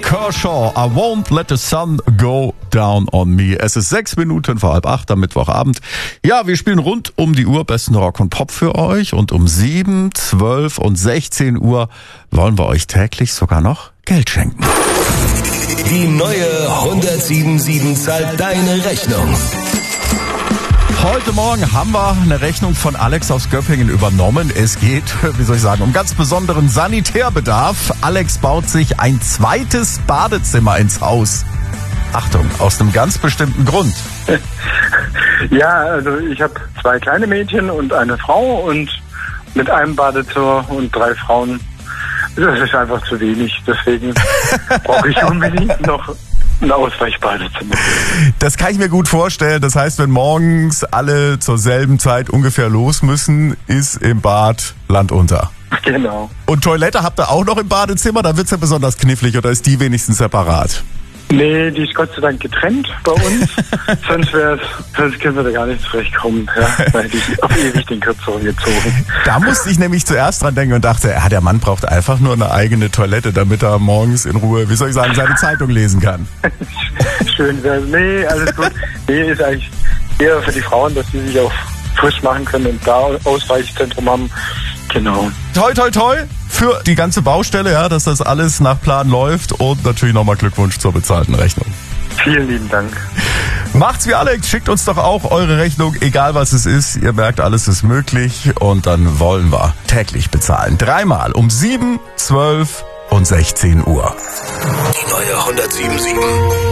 Kershaw, I won't let the sun go down on me. Es ist 6 Minuten vor 7:30 am Mittwochabend. Ja, wir spielen rund um die Uhr besten Rock und Pop für euch und um 7, 12 und 16 Uhr wollen wir euch täglich sogar noch Geld schenken. Die neue 107.7 zahlt deine Rechnung. Heute Morgen haben wir eine Rechnung von Alex aus Göppingen übernommen. Es geht, um ganz besonderen Sanitärbedarf. Alex baut sich ein zweites Badezimmer ins Haus. Achtung, aus einem ganz bestimmten Grund. Ja, also ich habe 2 kleine Mädchen und eine Frau und mit einem Badezimmer und 3 Frauen. Das ist einfach zu wenig. Deswegen brauche ich unbedingt noch ein Ausweichbadezimmer. Das kann ich mir gut vorstellen. Das heißt, wenn morgens alle zur selben Zeit ungefähr los müssen, ist im Bad Land unter. Genau. Und Toilette habt ihr auch noch im Badezimmer? Da wird's ja besonders knifflig, oder ist die wenigstens separat? Nee, die ist Gott sei Dank getrennt bei uns. sonst können wir da gar nicht zurechtkommen. Ja, weil die auf ewig den Kürzeren gezogen. Da musste ich nämlich zuerst dran denken und dachte, der Mann braucht einfach nur eine eigene Toilette, damit er morgens in Ruhe, seine Zeitung lesen kann. Schön wär's. Nee, alles gut. Nee, ist eigentlich eher für die Frauen, dass die sich auch frisch machen können und da Ausweichzentrum haben. Genau. Toi, toi, toi für die ganze Baustelle, ja, dass das alles nach Plan läuft und natürlich nochmal Glückwunsch zur bezahlten Rechnung. Vielen lieben Dank. Macht's wie Alex, schickt uns doch auch eure Rechnung, egal was es ist. Ihr merkt, alles ist möglich und dann wollen wir täglich bezahlen. 3-mal um 7, 12 und 16 Uhr. Die neue 107.7.